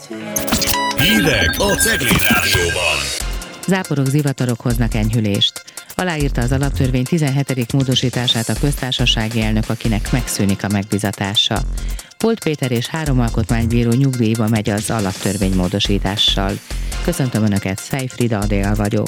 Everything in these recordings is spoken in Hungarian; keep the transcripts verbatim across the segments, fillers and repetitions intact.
Hírek a Cegléd Rádióban. Záporok, zivatarok hoznak enyhülést. Aláírta az alaptörvény tizenhetedik módosítását a köztársasági elnök, akinek megszűnik a megbizatása. Polt Péter és három alkotmánybíró nyugdíjba megy az alaptörvény módosítással. Köszöntöm Önöket, Szej Frida Adél vagyok.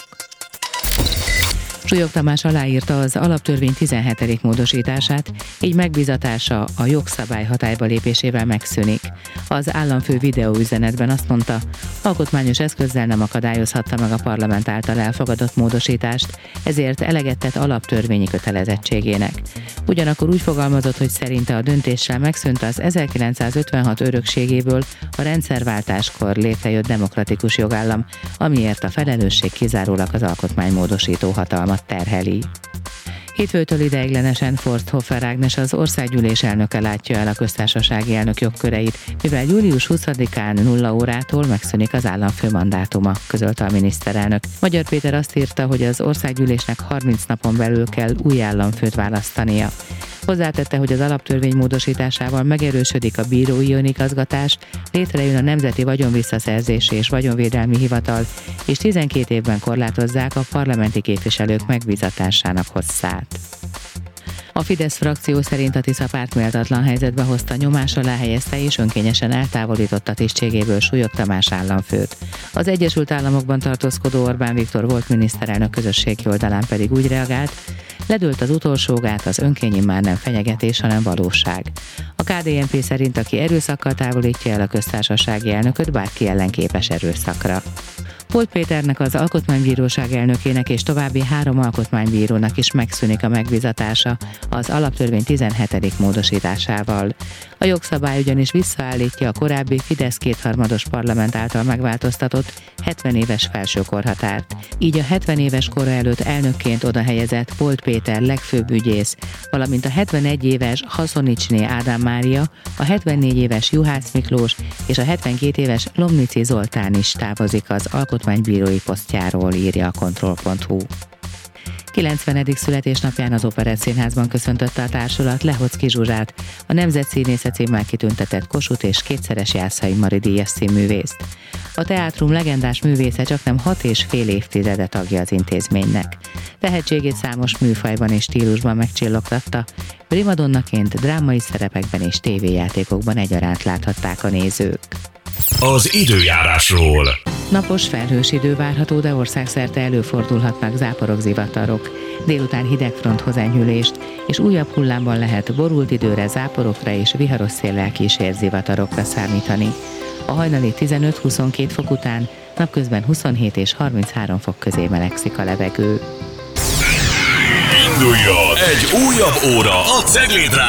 Súlyog Tamás aláírta az alaptörvény tizenhetedik módosítását, így megbizatása a jogszabály hatályba lépésével megszűnik. Az államfő videóüzenetben azt mondta, alkotmányos eszközzel nem akadályozhatta meg a parlament által elfogadott módosítást, ezért eleget tett alaptörvényi kötelezettségének. Ugyanakkor úgy fogalmazott, hogy szerinte a döntéssel megszűnt az ezerkilencszázötvenhat örökségéből a rendszerváltáskor létrejött demokratikus jogállam, amiért a felelősség kizárólag az alkotmánymódosító hatalmat terheli. Hétfőtől ideiglenesen Forsthofer Ágnes, az országgyűlés elnöke látja el a köztársasági elnök jogköreit, mivel július huszadikán nulla órától megszűnik az államfő mandátuma, közölte a miniszterelnök. Magyar Péter azt írta, hogy az országgyűlésnek harminc napon belül kell új államfőt választania. Hozzátette, hogy az alaptörvény módosításával megerősödik a bírói önigazgatás, létrejön a Nemzeti Vagyonvisszaszerzési és Vagyonvédelmi Hivatal, és tizenkét évben korlátozzák a parlamenti képviselők megbizatásának hosszát. A Fidesz frakció szerint a Tisza párt méltatlan helyzetbe hozta, nyomás alá helyezte és önkényesen eltávolította tisztségéből Súlyog Tamás államfőt. Az Egyesült Államokban tartózkodó Orbán Viktor volt miniszterelnök közösségi oldalán pedig úgy reagált, ledőlt az utolsó gát, az önkény már nem fenyegetés, hanem valóság. A ká dé en pé szerint, aki erőszakkal távolítja el a köztársasági elnököt, bárki ellen képes erőszakra. Polt Péternek, az Alkotmánybíróság elnökének és további három alkotmánybírónak is megszűnik a megbizatása az alaptörvény tizenhetedik módosításával. A jogszabály ugyanis visszaállítja a korábbi Fidesz kétharmados parlament által megváltoztatott hetven éves felsőkorhatárt. Így a hetven éves kora előtt elnökként odahelyezett Polt Péter legfőbb ügyész, valamint a hetvenegy éves Haszonicsné Ádám Mária, a hetvennégy éves Juhász Miklós és a hetvenkét éves Lomnici Zoltán is távozik az alkotmánybírói posztjáról, írja a kontroll pont hu. kilencvenedik születésnapján az Operett Színházban köszöntötte a társulat Lehocki Zsuzsát, a Nemzetszínésze címmel kitüntetett Kossuth és kétszeres Jászai Mari díjas színművészt. A teátrum legendás művésze csaknem hat és fél évtizede tagja az intézménynek. Tehetségét számos műfajban és stílusban megcsillogtatta, primadonnaként drámai szerepekben és tévéjátékokban egyaránt láthatták a nézők. Az időjárásról. Napos, felhős idő várható, de országszerte előfordulhatnak záporok, zivatarok. Délután hidegfronthoz enyhülést, és újabb hullámban lehet borult időre, záporokra és viharos széllel kísért zivatarokra számítani. A hajnali tizenöt-huszonkét fok után napközben huszonhét és harminchárom fok közé melegszik a levegő. Induljon egy újabb óra a Cegléd